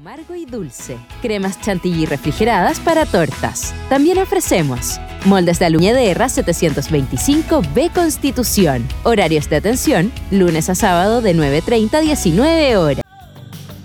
amargo y dulce. Cremas chantilly refrigeradas para tortas. También ofrecemos moldes de aluminio de Herra 725B Constitución. Horarios de atención, lunes a sábado de 9:30 a 19 horas.